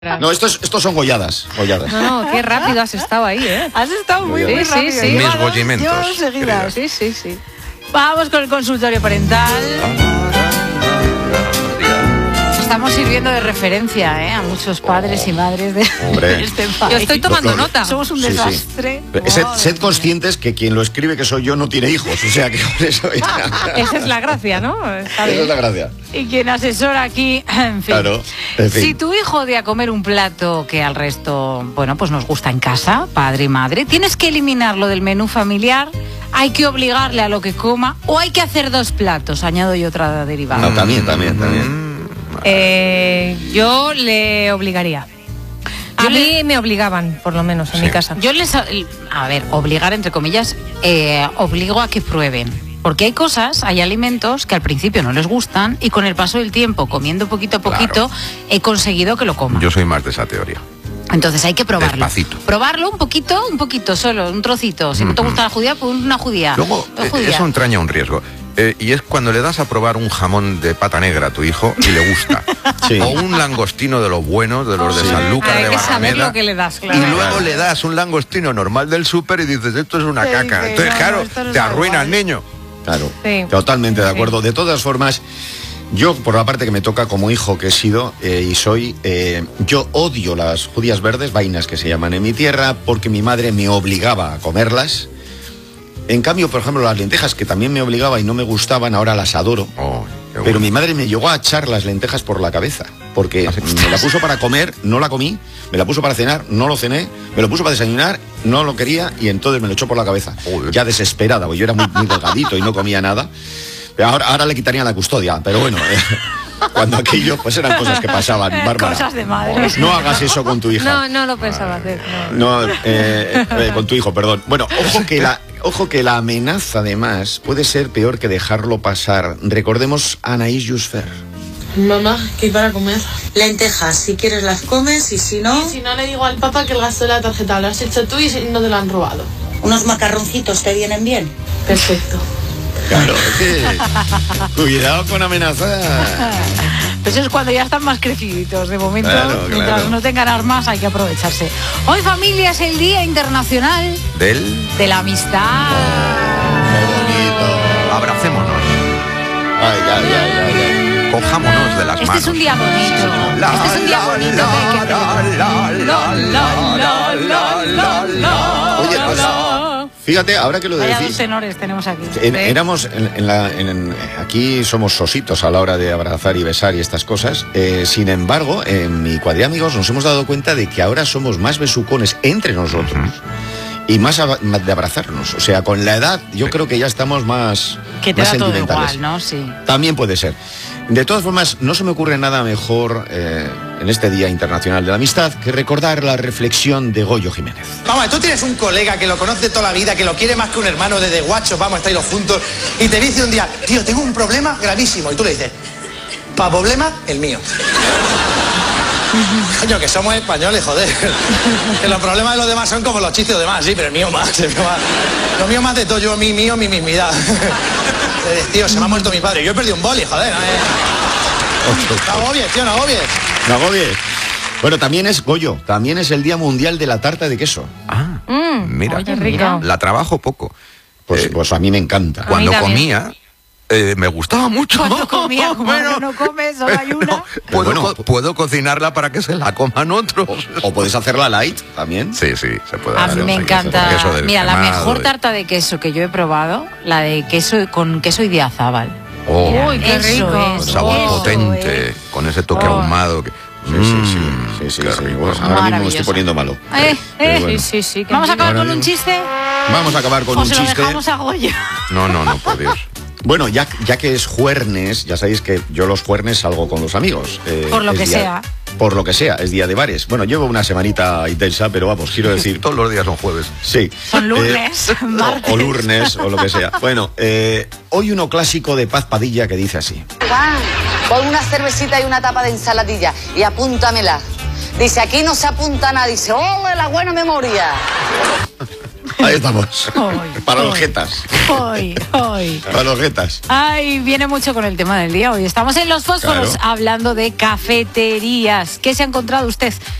No, estos son golladas. No, qué rápido has estado ahí, ¿eh? Has estado muy rápido. Sí. Mis gollimentos. Sí. Vamos con el consultorio parental. Estamos sirviendo de referencia, a muchos padres y madres de este país. Yo estoy tomando nota. Somos un desastre. Sí. Sed conscientes que quien lo escribe que soy yo no tiene hijos, o sea que con eso ya... Esa es la gracia, ¿no? Esa es la gracia. Y quien asesora aquí, en fin. Claro, en fin. Si tu hijo odia comer un plato que al resto, bueno, pues nos gusta en casa, padre y madre, tienes que eliminarlo del menú familiar, hay que obligarle a lo que coma o hay que hacer 2 platos, añado yo otra derivada. No, también. Yo le obligaría. A mí me obligaban, por lo menos, en mi casa. Yo obligar entre comillas, obligo a que prueben. Porque hay cosas, hay alimentos que al principio no les gustan y con el paso del tiempo, comiendo poquito a poquito, he conseguido que lo coman. Yo soy más de esa teoría. Entonces hay que probarlo. Despacito. Probarlo un poquito solo, un trocito. Si no te gusta la judía, pues una judía. Luego, eso entraña un riesgo. Y es cuando le das a probar un jamón de pata negra a tu hijo y le gusta. Sí. O un langostino de los buenos, de los de Sanlúcar, de hay que saber Barrameda. lo que le das, claro. Y luego le das un langostino normal del súper y dices, esto es una caca. Entonces, claro, te arruina el niño. Claro, Sí. totalmente de acuerdo. De todas formas, yo, por la parte que me toca como hijo que he sido y soy, yo odio las judías verdes, vainas que se llaman en mi tierra, porque mi madre me obligaba a comerlas. En cambio, por ejemplo, las lentejas, que también me obligaba y no me gustaban, ahora las adoro. Oh, qué bueno. Pero mi madre me llegó a echar las lentejas por la cabeza, porque me la puso para comer, no la comí, me la puso para cenar, no lo cené, me lo puso para desayunar, no lo quería y entonces me lo echó por la cabeza. Joder. Ya desesperada, porque yo era muy delgadito y no comía nada. Pero ahora le quitarían la custodia, pero bueno, cuando aquello, pues eran cosas que pasaban, Bárbara. Cosas de madres. No hagas eso con tu hija. No lo pensaba hacer. No, con tu hijo, perdón. Bueno, ojo que la amenaza, además, puede ser peor que dejarlo pasar. Recordemos a Anaïs Jusfer. Mamá, ¿qué hay para comer? Lentejas, si quieres las comes y si no... Y si no, le digo al papá que el gasto de la tarjeta lo has hecho tú y no te lo han robado. Unos macarroncitos te vienen bien. Perfecto. Claro, cuidado con amenazar. Pues eso es cuando ya están más creciditos. De momento, Claro. mientras no tengan armas, hay que aprovecharse. Hoy, familia, es el Día Internacional de la Amistad. Qué bonito. Abracémonos. Ay. Cojámonos de las manos. Este es un día bonito. Este es un día bonito. Oye, pues, fíjate, ahora que lo Vaya 2 decís, tenores tenemos aquí. éramos aquí somos sositos a la hora de abrazar y besar y estas cosas. Sin embargo, en mi cuadrilla de amigos nos hemos dado cuenta de que ahora somos más besucones entre nosotros y más de abrazarnos. O sea, con la edad yo creo que ya estamos más Que te más da todo sentimentales. igual, ¿no? Sí. También puede ser. De todas formas, no se me ocurre nada mejor en este Día Internacional de la Amistad que recordar la reflexión de Goyo Jiménez. Vamos, tú tienes un colega que lo conoce toda la vida, que lo quiere más que un hermano desde guachos, vamos a estar los juntos, y te dice un día, tío, tengo un problema gravísimo, y tú le dices, pa' problema, el mío. Coño, que somos españoles, joder. Que los problemas de los demás son como los chistes de los demás, sí, pero el mío más. Lo mío más de todo, yo, mi mismidad. Tío, se me ha muerto mi padre. Yo he perdido un boli, joder. No agobies, tío, no agobies. No agobies. Bueno, también es Goyo, también es el Día Mundial de la Tarta de Queso. Ah, mira, Oye, rico. la trabajo poco. Pues a mí me encanta. Cuando también. comía, me gustaba mucho. Cuando comía, como Bueno, ahora no comes, solo hay una. puedo cocinarla para que se la coman otros. O puedes hacerla light también. Sí, se puede A hacer. mí me encanta. Queso del Mira, la quemado mejor y- tarta de queso que yo he probado, la de queso con queso Idiazábal. Oh, Uy, qué Eso rico. es. con sabor Eso potente, es. con ese toque Oh. ahumado. Sí. Qué rico. Pues ahora mismo me estoy Maravilloso. poniendo malo. Pero bueno. Sí. ¿Vamos a acabar Ahora con un mismo. chiste? Vamos a acabar con ¿O un se lo chiste. dejamos a Goyo? No, por Dios. Bueno, ya que es juernes, ya sabéis que yo los juernes salgo con los amigos. Por lo es que día- sea. Por lo que sea, es día de bares. Bueno, llevo una semanita intensa, pero vamos, quiero decir... Todos los días son jueves. Sí. Son lunes, martes. O lunes, o lo que sea. Bueno, hoy uno clásico de Paz Padilla que dice así. Juan, pon una cervecita y una tapa de ensaladilla y apúntamela. Dice, aquí no se apunta nada. Dice, ¡oh, de la buena memoria! Ahí estamos. Hoy, Para hoy. los jetas. Hoy. Para los jetas. Ay, viene mucho con el tema del día. Hoy estamos en Los Fósforos Claro. hablando de cafeterías. ¿Qué se ha encontrado usted